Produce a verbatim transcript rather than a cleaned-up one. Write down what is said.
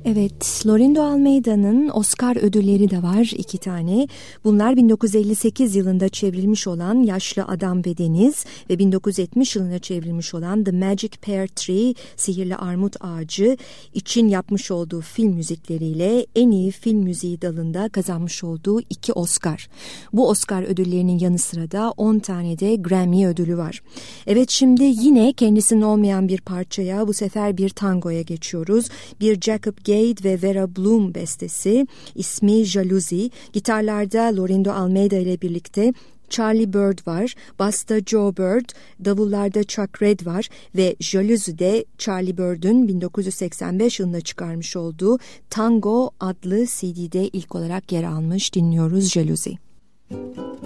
Evet, Lorindo Almeida'nın Oscar ödülleri de var, iki tane. Bunlar bin dokuz yüz elli sekiz yılında çevrilmiş olan Yaşlı Adam ve Deniz ve bin dokuz yüz yetmiş yılında çevrilmiş olan The Magic Pear Tree, Sihirli Armut Ağacı için yapmış olduğu film müzikleriyle en iyi film müziği dalında kazanmış olduğu iki Oscar. Bu Oscar ödüllerinin yanı sıra da on tane de Grammy ödülü var. Evet, şimdi yine kendisinin olmayan bir parçaya, bu sefer bir tangoya geçiyoruz. Bir Jacob Gade ve Vera Bloom bestesi, ismi Jalousie. Gitarlarda Lorindo Almeida ile birlikte Charlie Bird var, basta Joe Bird, davullarda Chuck Red var ve Jalousie'de Charlie Bird'ün bin dokuz yüz seksen beş yılında çıkarmış olduğu Tango adlı C D'de ilk olarak yer almış. Dinliyoruz Jalousie.